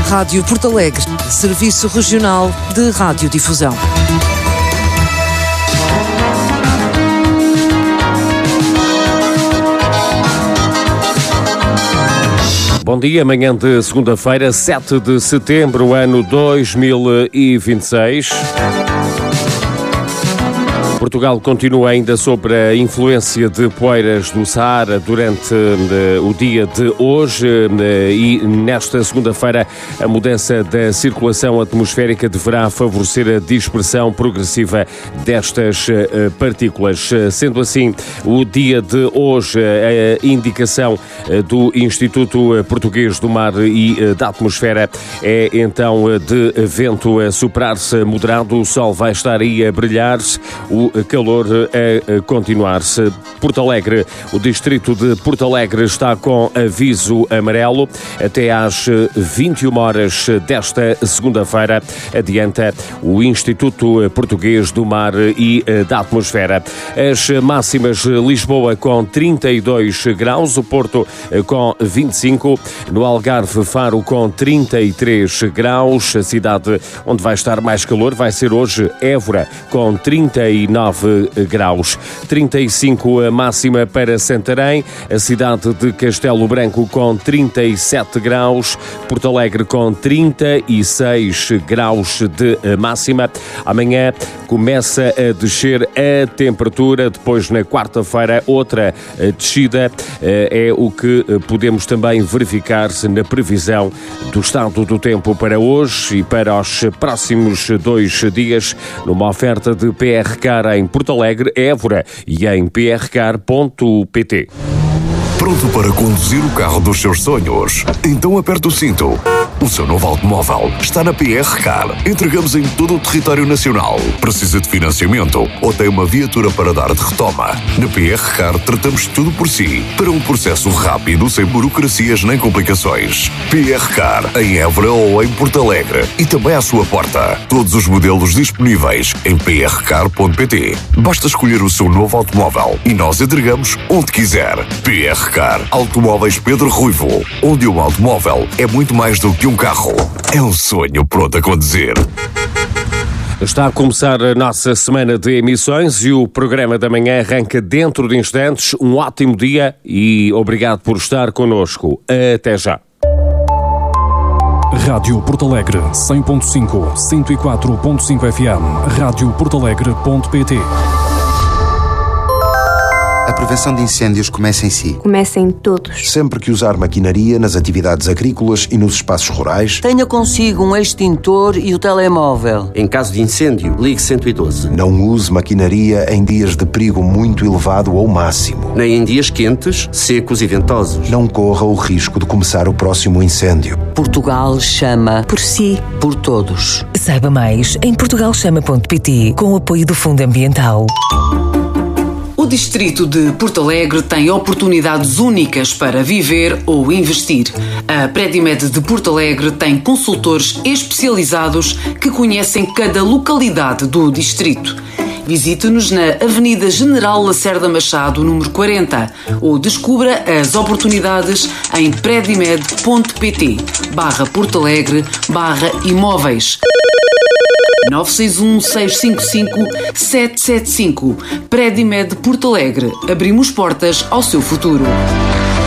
Rádio Porto Alegre, Serviço Regional de Radiodifusão. Bom dia, manhã de segunda-feira, 7 de setembro, ano 2026. Portugal continua ainda sob a influência de poeiras do Saara durante o dia de hoje e nesta segunda-feira a mudança da circulação atmosférica deverá favorecer a dispersão progressiva destas partículas. Sendo assim, o dia de hoje, a indicação do Instituto Português do Mar e da Atmosfera é então de vento a soprar-se moderado, o sol vai estar aí a brilhar-se, o calor a continuar-se. Porto Alegre, o distrito de Porto Alegre está com aviso amarelo até às 21 horas desta segunda-feira, adianta o Instituto Português do Mar e da Atmosfera. As máximas: Lisboa com 32 graus, o Porto com 25, no Algarve, Faro com 33 graus, a cidade onde vai estar mais calor vai ser hoje Évora com 39 graus, 35 a máxima para Santarém, a cidade de Castelo Branco com 37 graus, Porto Alegre com 36 graus de máxima. Amanhã começa a descer a temperatura, depois na quarta-feira outra descida, é o que podemos também verificar na previsão do estado do tempo para hoje e para os próximos 2 dias, numa oferta de PR Car em Porto Alegre, Évora e em prcar.pt. Pronto para conduzir o carro dos seus sonhos? Então aperte o cinto. O seu novo automóvel está na PR Car. Entregamos em todo o território nacional. Precisa de financiamento ou tem uma viatura para dar de retoma? Na PR Car tratamos tudo por si, para um processo rápido, sem burocracias nem complicações. PR Car, em Évora ou em Porto Alegre. E também à sua porta. Todos os modelos disponíveis em prcar.pt. Basta escolher o seu novo automóvel e nós entregamos onde quiser. PR Car, Automóveis Pedro Ruivo, onde um automóvel é muito mais do que um carro. É um sonho pronto a conduzir. Está a começar a nossa semana de emissões e o programa da manhã arranca dentro de instantes. Um ótimo dia e obrigado por estar connosco. Até já. Rádio Porto Alegre 100.5, 104.5 FM, radioportalegre.pt. A prevenção de incêndios começa em si. Começa em todos. Sempre que usar maquinaria nas atividades agrícolas e nos espaços rurais, tenha consigo um extintor e o telemóvel. Em caso de incêndio, ligue 112. Não use maquinaria em dias de perigo muito elevado ou máximo. Nem em dias quentes, secos e ventosos. Não corra o risco de começar o próximo incêndio. Portugal chama por si, por todos. Saiba mais em portugalchama.pt, com o apoio do Fundo Ambiental. O Distrito de Porto Alegre tem oportunidades únicas para viver ou investir. A Predimed de Porto Alegre tem consultores especializados que conhecem cada localidade do distrito. Visite-nos na Avenida General Lacerda Machado, número 40, ou descubra as oportunidades em predimed.pt/Porto Alegre/imóveis. 961-655-775. Predimed Porto Alegre. Abrimos portas ao seu futuro.